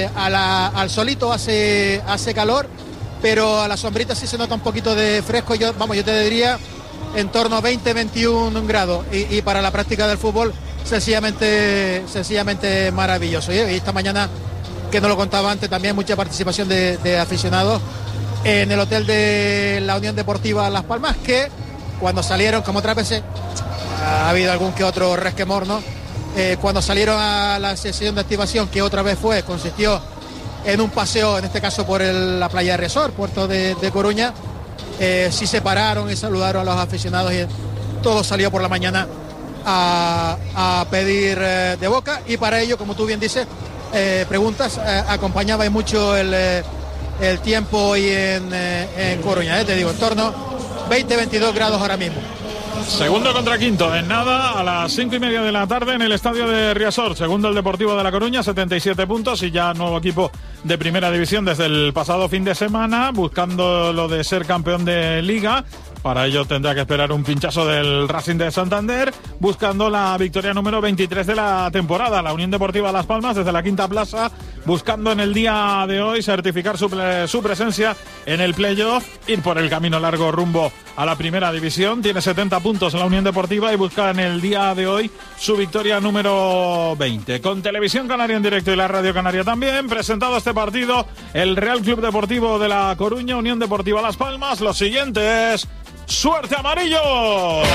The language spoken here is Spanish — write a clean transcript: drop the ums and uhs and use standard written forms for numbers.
al solito hace calor, pero a la sombrita sí se nota un poquito de fresco. Yo te diría en torno a 20-21 grados y para la práctica del fútbol sencillamente maravilloso. Y esta mañana, que no lo contaba antes, también mucha participación de aficionados en el hotel de la Unión Deportiva Las Palmas, que cuando salieron, como otras veces ha habido algún que otro resquemor, ¿no? Cuando salieron a la sesión de activación, que otra vez consistió en un paseo, en este caso por la playa de Riazor, puerto de Coruña, sí se pararon y saludaron a los aficionados y todo salió por la mañana a pedir de boca, y para ello, como tú bien dices, preguntas, acompañaba mucho el tiempo hoy en Coruña, te digo, en torno 20-22 grados ahora mismo. Segundo contra quinto, en nada, a las 5:30 de la tarde en el estadio de Riazor. Segundo el Deportivo de La Coruña, 77 puntos y ya nuevo equipo de primera división desde el pasado fin de semana, buscando lo de ser campeón de Liga. Para ello tendrá que esperar un pinchazo del Racing de Santander, buscando la victoria número 23 de la temporada. La Unión Deportiva Las Palmas desde la quinta plaza, buscando en el día de hoy certificar su presencia en el playoff, ir por el camino largo rumbo a la primera división. Tiene 70 puntos en la Unión Deportiva y busca en el día de hoy su victoria número 20. Con Televisión Canaria en directo y la Radio Canaria también, presentado este partido, el Real Club Deportivo de La Coruña, Unión Deportiva Las Palmas. Lo siguiente es ¡Suerte Amarillo!